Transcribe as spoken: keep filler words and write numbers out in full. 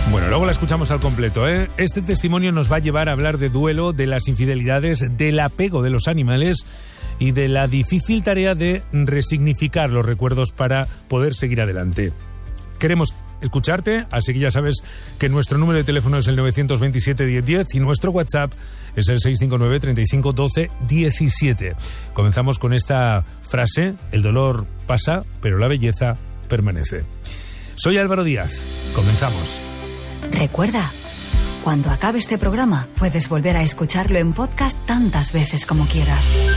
Bueno, luego la escuchamos al completo, ¿eh? Este testimonio nos va a llevar a hablar de duelo, de las infidelidades, del apego de los animales y de la difícil tarea de resignificar los recuerdos para poder seguir adelante. Queremos escucharte, así que ya sabes que nuestro número de teléfono es el nueve dos siete, diez diez y nuestro WhatsApp es el seis cinco nueve, treinta y cinco, doce, diecisiete. Comenzamos con esta frase: el dolor pasa, pero la belleza permanece. Soy Álvaro Díaz, comenzamos. Recuerda, cuando acabe este programa puedes volver a escucharlo en podcast tantas veces como quieras.